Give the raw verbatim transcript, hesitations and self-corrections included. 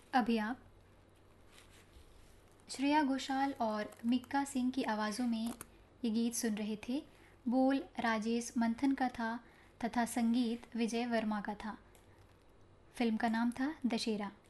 अभी आप श्रेया घोषाल और मिक्का सिंह की आवाज़ों में ये गीत सुन रहे थे। बोल राजेश मंथन का था तथा संगीत विजय वर्मा का था। फिल्म का नाम था दशहरा।